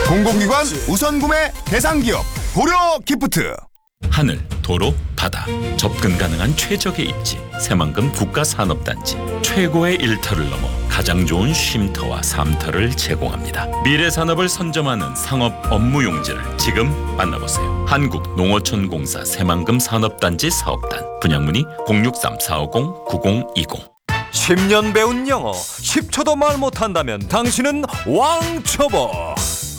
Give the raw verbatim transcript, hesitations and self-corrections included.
공공기관 우선 구매 대상 기업 고려 기프트. 하늘, 도로, 바다 접근 가능한 최적의 입지 새만금 국가산업단지 최고의 일터를 넘어 가장 좋은 쉼터와 삶터를 제공합니다. 미래산업을 선점하는 상업 업무 용지를 지금 만나보세요. 한국농어촌공사 새만금 산업단지 사업단 분양문의 공육삼 사오공 구공이공. 십 년 배운 영어 십 초도 말 못한다면 당신은 왕초보.